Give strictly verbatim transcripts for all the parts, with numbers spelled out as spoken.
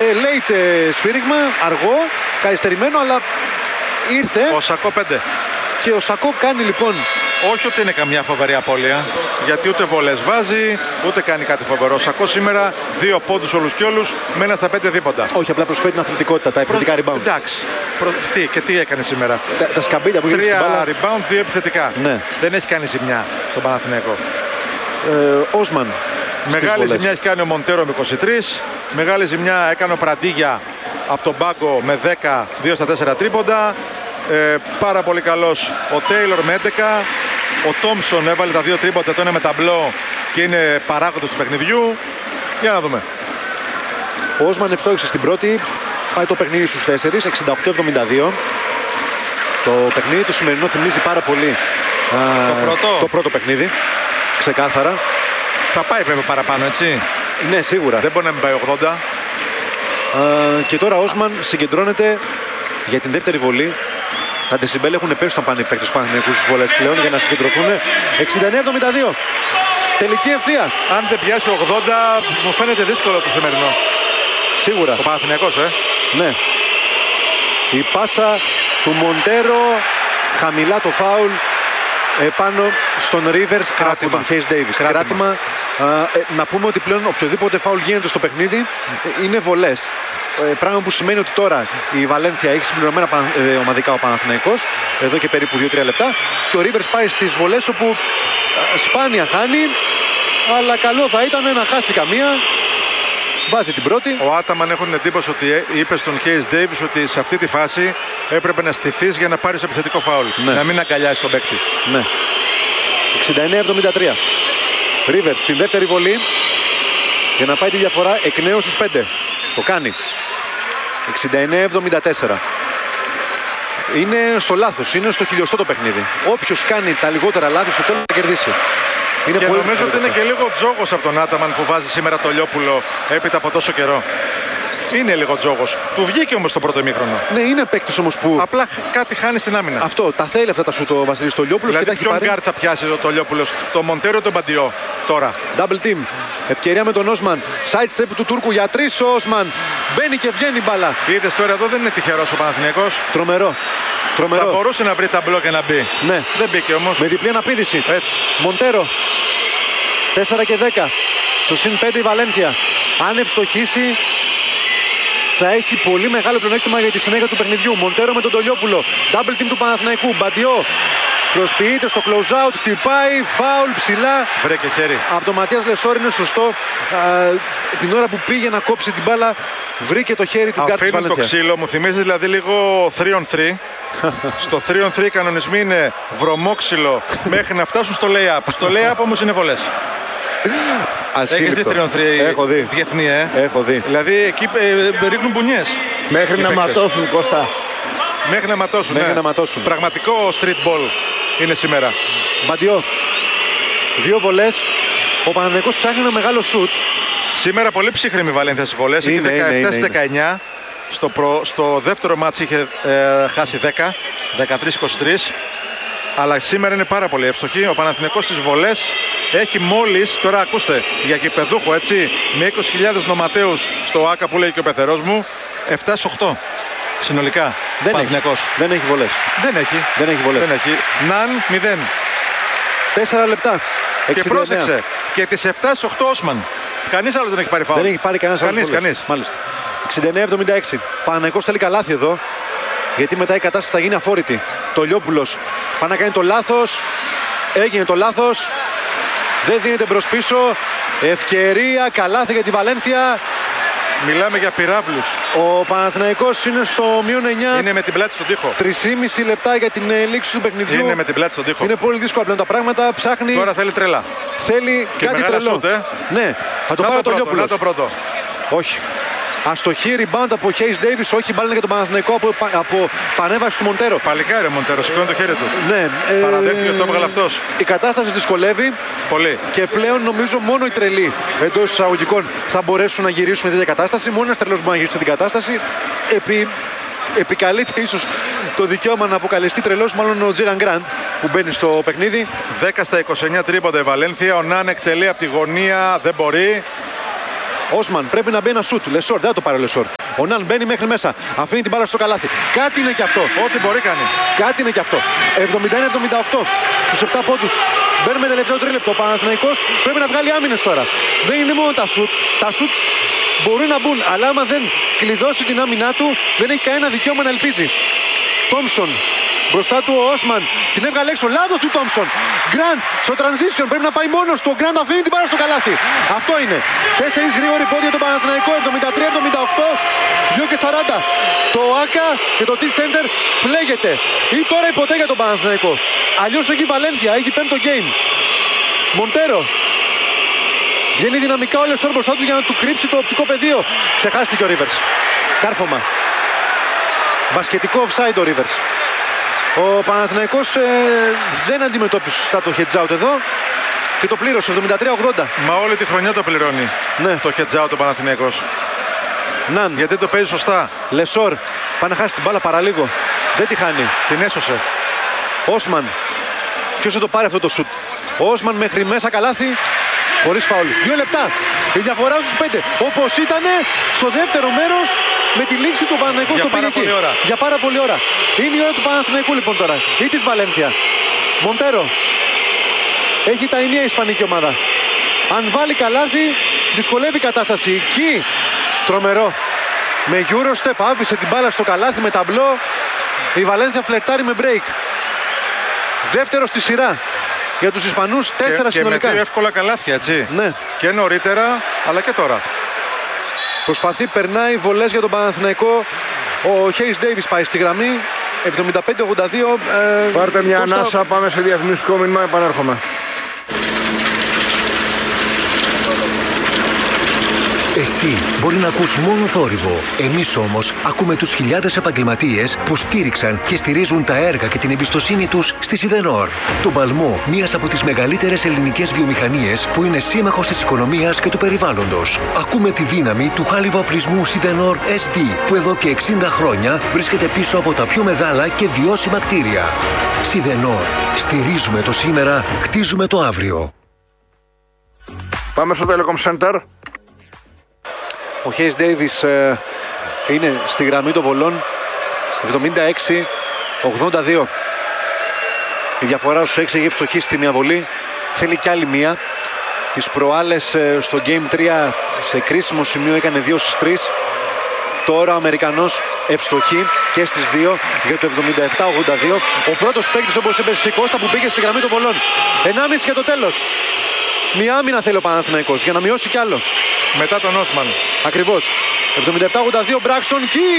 late ε, σφύριγμα, αργό, καθυστερημένο, αλλά ήρθε. Ο Σακό πέντε. Και ο Σακό κάνει λοιπόν. Όχι ότι είναι καμιά φοβερή απώλεια, γιατί ούτε βολές βάζει, ούτε κάνει κάτι φοβερό. Ο Σακό σήμερα δύο πόντους όλους και όλους, με ένα στα πέντε δίποτα. Όχι, απλά προσφέρει την αθλητικότητα, τα επιθετικά Προ... rebound. Εντάξει. Προ... Τι, και τι έκανε σήμερα. Τα, τα σκαμπίλια που γίνονται στην μπάλα. Τρία rebound, δύο επιθετικά. Ναι. Δεν έχει κάνει ζημιά στον Παναθηναϊκό. Ε, Όσμαν. Μεγάλη ζημιά έχει κάνει ο Μοντέρο με είκοσι τρία. Μεγάλη ζημιά έκανε ο Πραντίγια από τον πάγκο με δέκα, δύο στα τέσσερα τρίποντα. Ε, πάρα πολύ καλός ο Τέιλορ με έντεκα. Ο Τόμψον έβαλε τα δύο τρίποντα, το ένα με ταμπλό και είναι παράγοντος του παιχνιδιού. Για να δούμε. Ο Όσμαν ευστόχησε στην πρώτη. Πάει το παιχνίδι στους τέσσερα, εξήντα οκτώ εβδομήντα δύο. Το παιχνίδι το σημερινό θυμίζει πάρα πολύ το, α, πρώτο. το πρώτο παιχνίδι. Ξεκάθαρα. Θα πάει βέβαια παραπάνω, έτσι. Ναι, σίγουρα. Δεν μπορεί να μην πάει ογδόντα. Α, και τώρα ο Όσμαν συγκεντρώνεται για την δεύτερη βολή. Τα ντεσιμπέλ έχουν πέσει στον πανεπέκτη του Παναθηναϊκού στις βολές πλέον για να συγκεντρωθούν. εξήντα εννέα εβδομήντα δύο. Τελική ευθεία. Αν δεν πιάσει ογδόντα, μου φαίνεται δύσκολο το σημερινό. Σίγουρα. Ο Παναθηναϊκός, ε. Ναι. Η πάσα του Μοντέρο, χαμηλά το φάουλ επάνω στον Rivers από τον Hayes Davis. Κράτημα. Κράτημα. Α, ε, να πούμε ότι πλέον οποιοδήποτε φάουλ γίνεται στο παιχνίδι ε, είναι βολές. Ε, πράγμα που σημαίνει ότι τώρα η Βαλένθια έχει συμπληρωμένα ε, ομαδικά ο Παναθηναϊκός εδώ και περίπου δύο τρία λεπτά και ο Rivers πάει στις βολές όπου ε, σπάνια χάνει, αλλά καλό θα ήταν να χάσει καμία. Βάζει την πρώτη. Ο Άταμαν έχουν την εντύπωση ότι είπε στον Hayes Davis ότι σε αυτή τη φάση έπρεπε να στηθείς για να πάρεις επιθετικό φάουλ. Ναι. Να μην αγκαλιάσεις τον παίκτη. Ναι. εξήντα εννέα εβδομήντα τρία. Rivers στην δεύτερη βολή για να πάει τη διαφορά εκ νέου στους πέντε. Το κάνει. εξήντα εννέα εβδομήντα τέσσερα. Είναι στο λάθος, είναι στο χιλιοστό το παιχνίδι. Όποιος κάνει τα λιγότερα λάθη στο τέλος θα κερδίσει. Είναι και πολύ νομίζω ότι είναι και λίγο τζόγος από τον Άταμαν που βάζει σήμερα το Λιόπουλο έπειτα από τόσο καιρό. Είναι λίγο τζόγος. Του βγήκε όμως το πρώτο ημίχρονο. Ναι, είναι παίκτης όμως που. Απλά κάτι χάνει στην άμυνα. Αυτό, τα θέλει αυτά τα σου το Βασίλης το Λιόπουλος. Δηλαδή, ποιον πάρει... γκάρτ θα πιάσει το Λιόπουλος, το Μοντέρο ή τον Μπαντιό τώρα. Double team. Ευκαιρία με τον Όσμαν. Side step του Τούρκου για τρεις ο Όσμαν. Μπαίνει και βγαίνει μπάλα. Είδες τώρα εδώ δεν είναι τυχερός ο Παναθηναϊκός. Τρομερό. Τρομερό. Θα μπορούσε να βρει ταμπλό και να μπει. Ναι. Δεν μπήκε όμως. Με διπλή αναπήδηση. Έτσι. Μοντέρο. τέσσερα και δέκα. Στο συν πέντε η Βαλένθια. Αν ευστοχίσει θα έχει πολύ μεγάλο πλεονέκτημα για τη συνέχεια του παιχνιδιού. Μοντέρο με τον Τολιόπουλο. Double team του Παναθηναϊκού. Μπαντιό. Προσποιείται στο close out. Χτυπάει. Φάουλ ψηλά. Βρέκε χέρι. Από τον Ματίας Λεσόρ είναι σωστό. Α, την ώρα που πήγε να κόψει την μπάλα βρήκε το χέρι του γκάρτ της Βαλένθια. Αφήνει το ξύλο. Μου θυμίζει δηλαδή λίγο τρία on τρία. Στο τρία on τρία οι κανονισμοί είναι βρωμόξυλο μέχρι να φτάσουν στο lay-up. Στο lay-up όμως είναι βολές. Έχεις δει τρία on τρία Έχω δει. διεθνή, ε. Έχω δει. Δηλαδή εκεί ε, ε, ρίχνουν μπουνιές. Μέχρι να ματώσουν, Κώστα. Μέχρι να ματώσουν, Μέχρι ναι. να ματώσουν. Πραγματικό street ball είναι σήμερα. Μπαντιό. Δύο βολές. Ο Παναθηναϊκός ψάχνει ένα μεγάλο σουτ. Σήμερα πολύ ψύχρεμη η Βαλένθια στις βολές. Έχει δεκαεπτά στις δεκαεννιά. Στο, προ, στο δεύτερο μάτς είχε ε, χάσει δέκα. δεκατρία είκοσι τρία. Αλλά σήμερα είναι πάρα πολύ εύστοχη. Ο Παναθηναϊκός στις βολές έχει μόλις, τώρα ακούστε, για κυπεδούχο έτσι, με είκοσι χιλιάδες νοματέους στο ΆΚΑ που λέει και ο πεθερός μου, επτά στους οκτώ. Συνολικά. Δεν έχει. Δεν έχει βολές. Δεν έχει. Δεν έχει βολές. Δεν έχει. Ναν μηδέν. Τέσσερα λεπτά. Και πρόσεξε. Και τις επτά στους οκτώ Όσμαν. Κανείς άλλος δεν έχει πάρει φάουλ. Δεν έχει πάρει κανένας άλλος. Κανείς, κανείς. Μάλιστα. εξήντα εννέα εβδομήντα έξι. Παναθηναϊκός θέλει καλάθι εδώ. Γιατί μετά η κατάσταση θα γίνει αφόρητη. Το Λιόπουλος πάει να κάνει το λάθος. Έγινε το λάθος. Δεν δίνεται μπρος πίσω. Ευκαιρία, καλάθι για τη Βαλένθια. Μιλάμε για πυράβλους. Ο Παναθηναϊκός είναι στο μείον εννιά. Είναι με την πλάτη στον τοίχο. τρία και μισό λεπτά για την λήξη του παιχνιδιού. Είναι με την πλάτη στον τοίχο. Είναι πολύ δύσκολα πλέον τα πράγματα. Ψάχνει. Τώρα θέλει τρελά. Θέλει και κάτι τρελό. Σούτ, ε. Ναι, θα το να πάρει το το Λιόπουλος. Να το πρώτο. Όχι. Αστοχή rebound από Hayes Davis, όχι μπάλα για τον Παναθηναϊκό από, από πανέβαση του Μοντέρο. Παλικάρι ο Μοντέρο, σηκώνει το χέρι του. Ναι, ε, παραδέχτηκε ότι το έβγαλε αυτός. Η κατάσταση δυσκολεύει. Πολύ. Και πλέον νομίζω μόνο οι τρελοί εντός εισαγωγικών θα μπορέσουν να γυρίσουν τέτοια κατάσταση. Μόνο ένας τρελός μπορεί να γυρίσει την κατάσταση. Επί, επικαλείται ίσως το δικαίωμα να αποκαλεστεί τρελός, μάλλον ο Τζίραν Γκραντ που μπαίνει στο παιχνίδι. δέκα στα είκοσι εννιά τρίποντα η Βαλένθια. Ο Νάν εκτελεί από τη γωνία, δεν μπορεί. Όσμαν πρέπει να μπει ένα σουτ. Λεσόρ, δεν θα το πάρει ο Λεσόρ. Ο Ναν μπαίνει μέχρι μέσα. Αφήνει την μπάλα στο καλάθι. Κάτι είναι και αυτό. Ό,τι μπορεί κάνει. Κάτι είναι και αυτό. εβδομήντα ένα εβδομήντα οκτώ στους επτά πόντους. Μπαίνουμε τελευταίο τρίλεπτο. Ο Παναθηναϊκός πρέπει να βγάλει άμυνες τώρα. Δεν είναι μόνο τα σουτ. Τα σουτ μπορούν να μπουν. Αλλά άμα δεν κλειδώσει την άμυνά του, δεν έχει κανένα δικαίωμα να ελπίζει. Τόμψον. Μπροστά του ο Όσμαν. Την έβγαλε έξω. Λάθος του Τόμψον. Γκραντ στο transition. Πρέπει να πάει μόνος του. Ο Γκραντ αφήνει την μπάλα στο καλάθι. Αυτό είναι. Τέσσερις γρήγοροι πόντοι για τον Παναθηναϊκό. εβδομήντα τρία εβδομήντα οκτώ. δύο και σαράντα. Το Άκα και το T-Center φλέγεται. Ή τώρα ή ποτέ για τον Παναθηναϊκό. Αλλιώς έχει Βαλένθια. Έχει πέμπτο game. Μοντέρο. Βγαίνει δυναμικά ο Λεσόρ μπροστά του για να του κρύψει το οπτικό πεδίο. Ξεχάστηκε ο Ρίβερς. Κάρφωμα. Μπασκετικό offside ο Ρίβερς. Ο Παναθηναϊκός ε, δεν αντιμετώπισε σωστά το heads out εδώ και το πλήρωσε εβδομήντα τρία ογδόντα. Μα όλη τη χρονιά το πληρώνει, ναι, το heads out ο Παναθηναϊκός. Ναν. Γιατί το παίζει σωστά. Λεσόρ. Πάει να χάσει την μπάλα παραλίγο. Δεν τη χάνει. Την έσωσε. Όσμαν. Ποιος θα το πάρει αυτό το σουτ. Όσμαν μέχρι μέσα καλάθι. Χωρίς φάουλ. Δύο λεπτά. Η διαφορά στους πέντε. Όπως ήταν στο δεύτερο μέρος με τη λήξη του Παναθηναϊκού στο πήγε εκεί. Για πάρα πολύ ώρα. Είναι η ώρα του Παναθηναϊκού λοιπόν τώρα. Ή της Βαλένθια. Μοντέρο. Έχει τα ενία η ισπανική ομάδα. Αν βάλει καλάθι, δυσκολεύει η κατάσταση. Εκεί τρομερό. Με Eurostep άφησε την μπάλα στο καλάθι με ταμπλό. Η Βαλένθια φλερτάρει με break. Δεύτερο στη σειρά. Για τους Ισπανούς τέσσερα και, συνολικά. Και με δύο εύκολα καλάθια, έτσι. Ναι. Και νωρίτερα, αλλά και τώρα. Προσπαθεί, περνάει βολές για τον Παναθηναϊκό. Ο Χέις Ντέιβις πάει στη γραμμή. εβδομήντα πέντε ογδόντα δύο. Ε, Πάρτε μια Κώστα... ανάσα, πάμε σε διαφημιστικό μήνυμα, επανέρχομαι. Εσύ μπορεί να ακούς μόνο θόρυβο. Εμείς όμως ακούμε τους χιλιάδες επαγγελματίες που στήριξαν και στηρίζουν τα έργα και την εμπιστοσύνη τους στη Σιδενόρ. Τον παλμό μιας από τις μεγαλύτερες ελληνικές βιομηχανίες που είναι σύμμαχος της οικονομίας και του περιβάλλοντος. Ακούμε τη δύναμη του χάλιβα οπλισμού Σιδενόρ ες ντι που εδώ και εξήντα χρόνια βρίσκεται πίσω από τα πιο μεγάλα και βιώσιμα κτίρια. Σιδενόρ. Στηρίζουμε το σήμερα, χτίζουμε το αύριο. Πάμε στο Telecom Center. Ο Χέις Ντέιβις ε, είναι στη γραμμή των βολών. εβδομήντα έξι ογδόντα δύο. Η διαφορά στους έξι έχει ευστοχίσει στη μία βολή. Θέλει κι άλλη μία. Τις προάλλες ε, στο Game τρία σε κρίσιμο σημείο έκανε δύο στις τρεις. Τώρα ο Αμερικανός ευστοχεί και στις δύο για το εβδομήντα επτά ογδόντα δύο. Ο πρώτος παίκτης, όπως είπε η Κώστα, που πήγε στη γραμμή των βολών. ενάμιση για το τέλος. Μια άμυνα θέλει ο Παναθηναϊκός για να μειώσει κι άλλο. Μετά τον Όσμαν. Ακριβώς. εβδομήντα επτά ογδόντα δύο Μπράξτον. Κι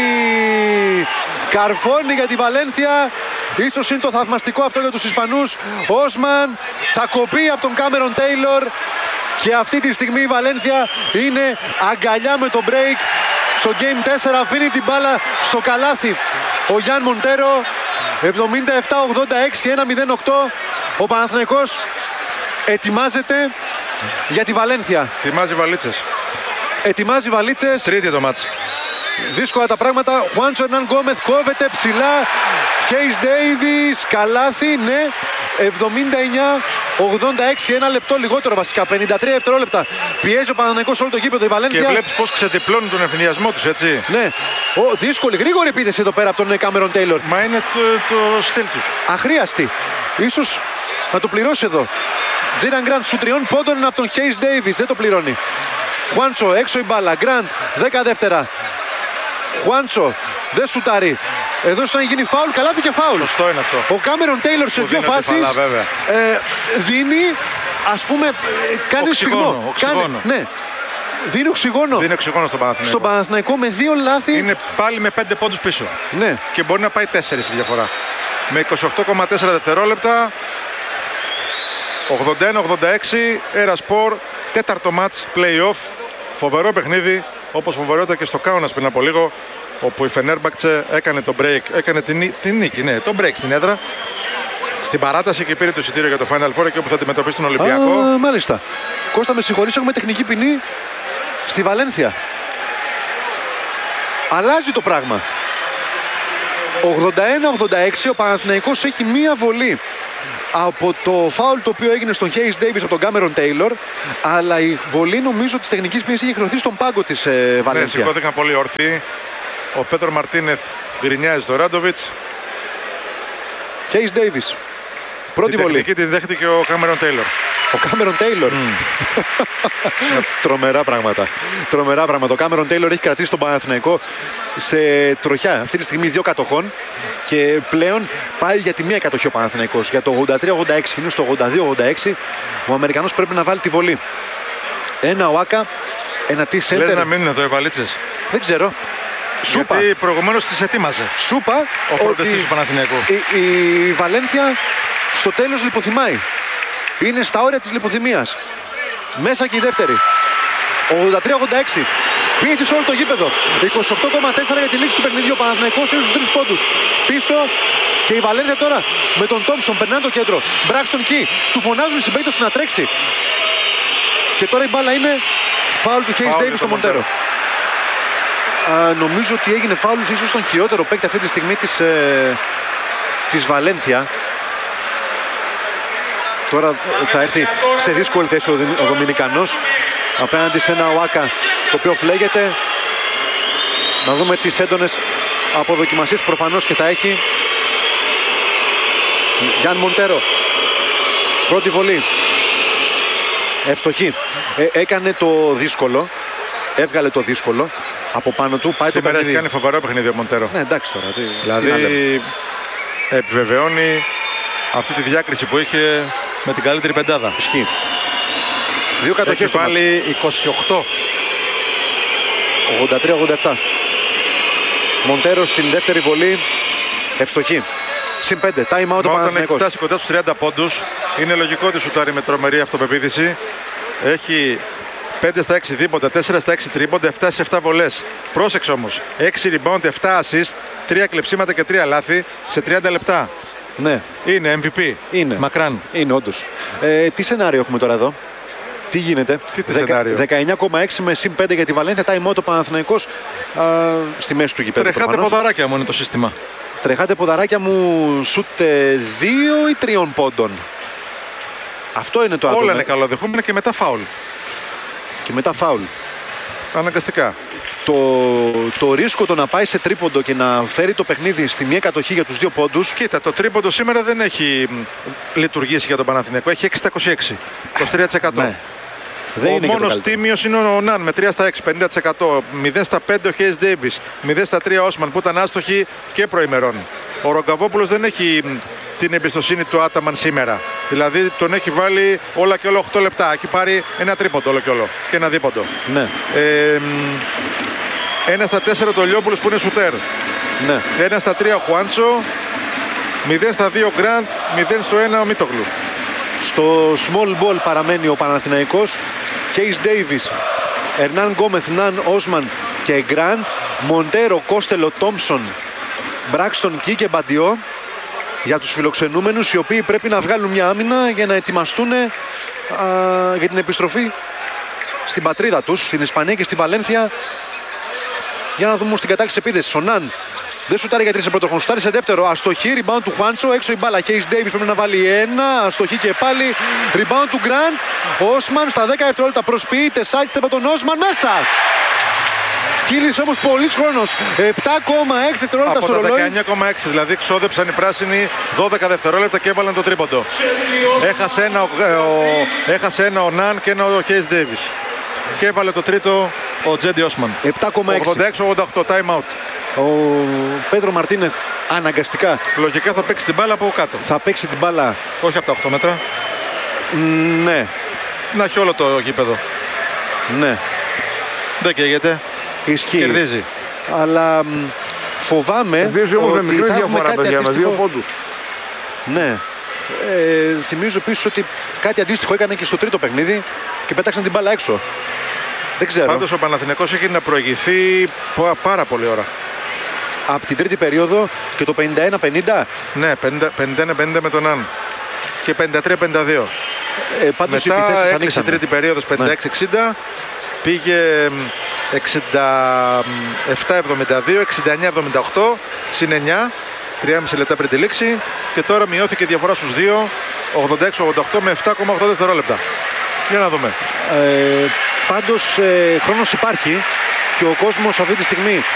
καρφώνει για τη Βαλένθια. Ίσως είναι το θαυμαστικό αυτό για τους Ισπανούς. Όσμαν θα κοπεί από τον Κάμερον Τέιλορ. Και αυτή τη στιγμή η Βαλένθια είναι αγκαλιά με το break. Στο Game τέσσερα αφήνει την μπάλα στο καλάθι ο Γιάν Μοντέρο. εβδομήντα επτά ογδόντα έξι, ένα μηδέν οκτώ. Ο Παναθηναϊκός ετοιμάζεται για τη Βαλένθια. Ετοιμάζει βαλίτσες. Ετοιμάζει βαλίτσες. Τρίτη το μάτς. Δύσκολα τα πράγματα. Χουάντσο Ερνάν Γκόμεθ κόβεται ψηλά. Χέις Ντέιβις, καλάθι, ναι. εβδομήντα εννιά ογδόντα έξι, ένα λεπτό λιγότερο βασικά. πενήντα τρία δευτερόλεπτα. Πιέζει ο Παναθηναϊκός όλο το γήπεδο. Η Βαλένθια. Και βλέπεις πώς ξετυπλώνουν τον ευνηδιασμό τους, έτσι. Ναι. Ο, δύσκολη, γρήγορη επίθεση εδώ πέρα από τον Κάμερον Τέιλορ. Μα είναι το, το στυλ τους. Αχρίαστη. Ίσως να το πληρώσει εδώ. Τζίραν Γκραντ σου τριών πόντων είναι από τον Χέις Ντέιβις. Δεν το πληρώνει. Χουάντσο έξω η μπάλα. Γκραντ δέκα δεύτερα. Χουάντσο δεν σουτάρει. Εδώ σαν γίνει φάουλ, καλάθι και φάουλ. Σωστό είναι αυτό. Ο Κάμερον Τέιλορ σε δύο φάσεις ε, δίνει, ας πούμε, ε, κάνει οξυγόνο. Κάνει, ναι. Δίνει οξυγόνο. Δίνει οξυγόνο στον Παναθηναϊκό. Στον Παναθηναϊκό με δύο λάθη. Είναι πάλι με πέντε πόντους πίσω. Ναι. Και μπορεί να πάει τέσσερις η διαφορά. Με είκοσι οκτώ κόμμα τέσσερα δευτερόλεπτα. ογδόντα ένα ογδόντα έξι. Ερασπορ. Τέταρτο μάτς. Play-off. Φοβερό παιχνίδι. Όπως φοβερόταν και στο Κάουνας πριν από λίγο. Όπου η Φενέρμπαχτσε έκανε το break. Έκανε την, την νίκη. Ναι, το break στην έδρα. Στην παράταση και πήρε το εισιτήριο για το Final Four και όπου θα αντιμετωπίσει τον Ολυμπιακό. Α, μάλιστα. Κώστα, με συγχωρείς, έχουμε τεχνική ποινή στη Βαλένθια. Αλλάζει το πράγμα. ογδόντα ένα ογδόντα έξι, ο Παναθηναϊκός έχει μία βολή από το φάουλ το οποίο έγινε στον Hayes Davis από τον Κάμερον Τέιλορ, αλλά η βολή νομίζω της τεχνικής πίεσης είχε εκδοθεί στον πάγκο της ε, Βαλένθια. Ναι, σηκώθηκαν πολύ όρθιοι. Ο Πέτρο Μαρτίνεθ γκρινιάζει στο Ράντοβιτς. Hayes Davis. Πρώτη τη βολή. Τεχνική τη δέχτηκε ο Κάμερον Τέιλορ. Ο Κάμερον Τέιλορ. Mm. Τρομερά πράγματα. Τρομερά πράγματα. Ο Κάμερον Τέιλορ έχει κρατήσει τον Παναθηναϊκό σε τροχιά αυτή τη στιγμή δύο κατοχών και πλέον πάει για τη μία κατοχή ο Παναθηναϊκός. Για το ογδόντα τρία ογδόντα έξι, είναι στο ογδόντα δύο ογδόντα έξι. Ο Αμερικανός πρέπει να βάλει τη βολή. Ένα ο Άκα, ένα τι σέντερ. Λες να μείνουν εδώ οι βαλίτσες? Δεν ξέρω. Σούπα. Γιατί προηγουμένως τις ετοίμαζε. Σούπα. Ο φροντιστής του Παναθηναϊκού. Η, η Βαλένθια στο τέλος λιποθυμάει. Είναι στα όρια της λιποθυμίας. Μέσα και η δεύτερη. ογδόντα τρία ογδόντα έξι. Πίεση σε όλο το γήπεδο. είκοσι οκτώ κόμμα τέσσερα για τη λήξη του παιχνιδιού. Ο Παναθηναϊκός είναι στους τρεις πόντους. Πίσω και η Βαλένθια τώρα με τον Τόμψον περνάνε το κέντρο. Μπράξτον Κι. Του φωνάζουν οι συμπαίκτες του να τρέξει. Και τώρα η μπάλα είναι φάουλ του Hayes Davis στο Μοντέρο. Α, νομίζω ότι έγινε φάουλ ίσως τον χειρότερο παίκτη αυτή τη στιγμή της, ε, της Βαλένθια. Τώρα θα έρθει σε δύσκολη θέση ο, ο Δομινικανός απέναντι σε ένα Οάκα το οποίο φλέγεται. Να δούμε τις έντονες αποδοκιμασίες προφανώς και θα έχει. Γιάν Μοντέρο. Πρώτη βολή. Ευστοχή. Ε, έκανε το δύσκολο. Έβγαλε το δύσκολο από πάνω του. Πάει Σήμερα το έχει κάνει φοβερό παιχνίδι ο Μοντέρο. Ναι, εντάξει τώρα. Τι, δηλαδή τι επιβεβαιώνει αυτή τη διάκριση που είχε με την καλύτερη πεντάδα. Ισχύει. Δύο κατοχές έχει πάλι είκοσι οκτώ. ογδόντα τρία ογδόντα επτά. Μοντέρο στην δεύτερη βολή. Ευστοχή. Συν πέντε. Time out ο Όταν Παναθηναϊκός. έχει φτάσει κοντά στους τριάντα πόντους, είναι λογικό ότι σουτάρει με τρομερή αυτοπεποίθηση. Έχει πέντε στα έξι δίποντα, τέσσερα στα έξι τρίποντα, επτά σε επτά βολές. Πρόσεξε όμως. έξι rebound, επτά assist, τρία κλεψίματα και τρία λάθη σε τριάντα λεπτά. Ναι. Είναι εμ βι πι. Είναι. Μακράν. Είναι όντως. Ε, τι σενάριο έχουμε τώρα εδώ? Τι γίνεται? Τι, τι σενάριο? δεκαεννιά κόμμα έξι με συν πέντε για τη Βαλένθια. Time out ο Παναθηναϊκός α, στη μέση του γηπέδου. Τρεχάτε ποδαράκια μου είναι το σύστημα. Τρεχάτε ποδαράκια μου σουτ δύο ή τριών πόντων. Αυτό είναι το άτομο. Όλα είναι καλοδεχούμενα και μετά φάουλ. Και μετά φάουλ. Αναγκαστικά. Το, το ρίσκο το να πάει σε τρίποντο και να φέρει το παιχνίδι στη μία κατοχή για τους δύο πόντους. Κοίτα, το τρίποντο σήμερα δεν έχει λειτουργήσει για τον Παναθηναϊκό. Έχει έξι στα είκοσι έξι. είκοσι τρία τοις εκατό. Ναι. Δεν ο είναι μόνος τίμιος είναι ο Ναν με τρία στα έξι, πενήντα τοις εκατό. μηδέν στα πέντε ο Hayes Davis. μηδέν στα τρία ο Όσμαν που ήταν άστοχοι και προημερών. Ο Ρογκαβόπουλος δεν έχει την εμπιστοσύνη του Άταμαν σήμερα. Δηλαδή τον έχει βάλει όλα και όλα οκτώ λεπτά. Έχει πάρει ένα τρίποντο όλο και όλο και ένα δίποντο. Ναι. Ε, ένα στα τέσσερα το Λιόπουλος που είναι σουτέρ. Ναι. ένα στα τρία ο Χουάντσο. μηδέν στα δύο ο Γκραντ. μηδέν στο ένα ο Μίτογλου. Στο small ball παραμένει ο Παναθηναϊκός. Hayes Davis, Ερνάν Γκόμεθ, Ναν, Όσμαν και Γκραντ. Μοντέρο, Κόστελο, Τόμψον, Μπράξτον Κι και Μπαντιό για τους φιλοξενούμενους, οι οποίοι πρέπει να βγάλουν μια άμυνα για να ετοιμαστούν α, για την επιστροφή στην πατρίδα τους, στην Ισπανία και στη Βαλένθια. Για να δούμε όμως την κατάληξη επίδεσης. Ο Ναν δεν σουτάρει για τρεις σε πρώτο χρόνο, σουτάρει σε δεύτερο. Αστοχή, rebound του Χουάντσο, έξω η μπάλα. Hayes Davis πρέπει να βάλει ένα. Αστοχή και πάλι. Rebound του Γκραντ. Όσμαν στα δέκα δευτερόλεπτα προσποιείται. Sidestep από τον Όσμαν μέσα. Κύλησε όμως πολύς χρόνος. επτά κόμμα έξι δευτερόλεπτα στο ρολόι. ρολόι. δεκαεννιά κόμμα έξι δηλαδή ξόδεψαν οι πράσινοι δώδεκα δευτερόλεπτα και έβαλαν το τρίποντο. Έχασε ένα ο, ο, έχασε ένα ο Ναν και ένα ο Hayes Davis. Και έβαλε το τρίτο ο Τζέντι Όσμαν. επτά κόμμα έξι. ογδόντα έξι ογδόντα οκτώ time out. Ο Πέτρο Μαρτίνεθ αναγκαστικά λογικά θα παίξει την μπάλα από κάτω. Θα παίξει την μπάλα. Όχι από τα οκτώ μέτρα. Ναι. Να έχει όλο το γήπεδο. Ναι. Δεν καίγεται. Ισχύει. Κερδίζει. Αλλά μ, φοβάμαι Κερδίζει όμως με μικρή διαφορά, παιδιά, με δύο πόντους. Ναι. Ε, θυμίζω επίσης ότι κάτι αντίστοιχο έκανε και στο τρίτο παιχνίδι και πέταξαν την μπάλα έξω. Δεν ξέρω. Πάντως ο Παναθηναϊκός έχει να προηγηθεί πάρα πολύ ώρα. Από την τρίτη περίοδο και το πενήντα ένα πενήντα. Ναι, πενήντα ένα πενήντα με τον Αν. Και πενήντα τρία πενήντα δύο. Ε, πάντως μετά έκλεισε τρίτη περίοδος πενήντα έξι εξήντα. Ναι. Πήγε εξήντα επτά εβδομήντα δύο, εξήντα εννιά εβδομήντα οκτώ, συν εννιά. τρία κόμμα πέντε λεπτά πριν τη λήξη. Και τώρα μειώθηκε η διαφορά στους δύο, ογδόντα έξι ογδόντα οκτώ με επτά κόμμα οκτώ δευτερόλεπτα. Για να δούμε. Ε, πάντως ε, χρόνος υπάρχει και ο κόσμος αυτή τη στιγμή